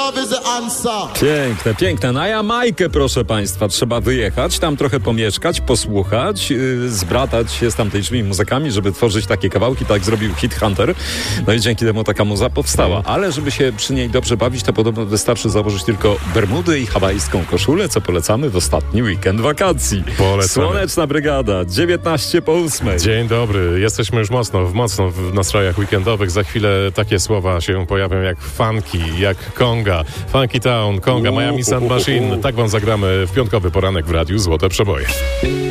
love is the answer. Piękne, piękne. Na Jamajkę, proszę państwa, trzeba wyjechać, tam trochę pomieszkać, posłuchać, zbratać się z tamtejszymi muzykami, żeby tworzyć takie kawałki, tak jak zrobił Hit Hunter. No i dzięki temu taka muza powstała. Ale żeby się przy niej dobrze bawić, to podobno wystarczy założyć tylko bermudy i hawajską koszulę, co polecamy w ostatni weekend wakacji. Polecamy. Słoneczna Brygada, 19:08. Dzień dobry, jesteśmy już mocno w nastrojach weekendowych. Za chwilę takie słowa się pojawią jak funky, jak conga, funky town, conga, Miami Sound Machine. Tak wam zagramy w piątkowy poranek w radiu Złote Przeboje.